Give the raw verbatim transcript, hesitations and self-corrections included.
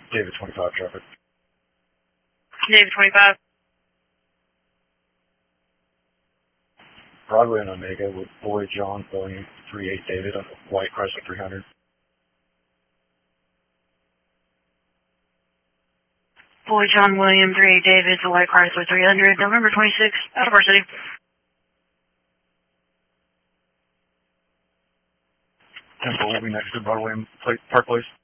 David twenty-five traffic. David twenty-five. Broadway and Omega with Boy John William three eight David on White Chrysler three hundred. Boy John William three eight David, the White Chrysler three hundred, November twenty-sixth, out of our city. Temple will be next to Broadway and Park Place.